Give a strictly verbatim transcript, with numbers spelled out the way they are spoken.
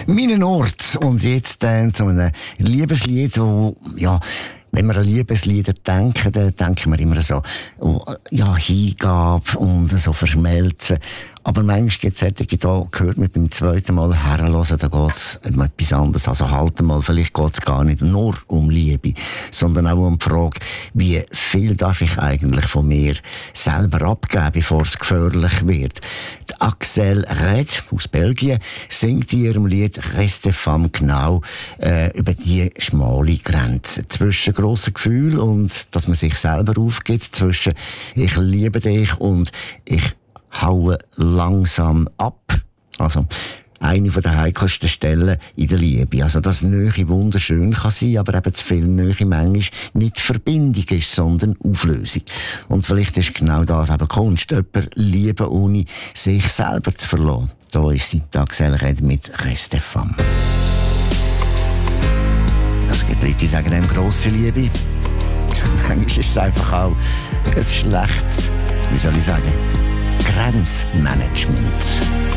Meinen Ort. Und jetzt äh, zu einem Liebeslied, wo, ja, wenn wir an Liebeslieder denken, dann denken wir immer so, oh, ja, Hingabe und so verschmelzen. Aber manchmal gibt es solche, da gehört man beim zweiten Mal herhören, da geht es um etwas anderes. Also halt mal, vielleicht geht es gar nicht nur um Liebe, sondern auch um die Frage, wie viel darf ich eigentlich von mir selber abgeben, bevor es gefährlich wird. Die Axelle Red aus Belgien singt in ihrem Lied «Reste Femme» genau äh, über die schmale Grenze zwischen grossen Gefühlen und dass man sich selber aufgibt, zwischen «Ich liebe dich» und «Ich haue langsam ab». Also, eine von der heikelsten Stellen in der Liebe. Also, dass Nähe wunderschön kann sein, aber eben zu viel Nähe manchmal nicht Verbindung ist, sondern Auflösung. Und vielleicht ist genau das eben Kunst. Jemand lieben, ohne sich selber zu verlassen. Da ist sie, die Axelle Red mit «Reste Femme». Es gibt Leute, die sagen dem grosse Liebe. Manchmal ist es einfach auch ein schlechtes, wie soll ich sagen, Grenzmanagement.